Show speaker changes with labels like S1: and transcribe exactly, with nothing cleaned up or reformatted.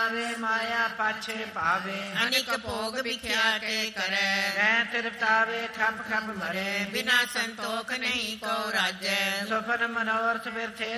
S1: ਆਵੇ ਮਾਇਆ ਪਾਛੇ ਪਾਵੇ
S2: ਅਨਿਕ ਭੋਗ ਵਿਖਿਆ ਕੇ ਕਰੈ
S1: ਰਹਿ ਤ੍ਰਿਪਤਾਵੇ ਖੱਪ ਖੱਪ ਮਰੇ
S2: ਬਿਨਾ ਸੰਤੋਖ ਨਹੀਂ ਕੋ ਰਾਜੈ
S1: ਸੁਪਨ ਮਨੋਰਥ ਬਿਰਥੇ